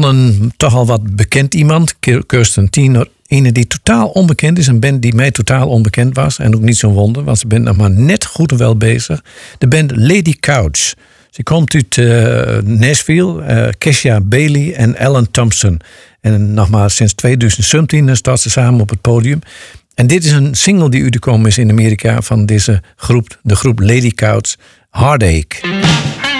een toch al wat bekend iemand. Kirsten Tiener. Een die totaal onbekend is. Een band die mij totaal onbekend was. En ook niet zo'n wonder, want ze bent nog maar net goed en wel bezig. De band Lady Couch. Ze komt uit Nashville. Kesha Bailey en Alan Thompson. En nog maar sinds 2017 staat ze samen op het podium. En dit is een single die uitgekomen is in Amerika van deze groep. De groep Lady Couch. Heartache.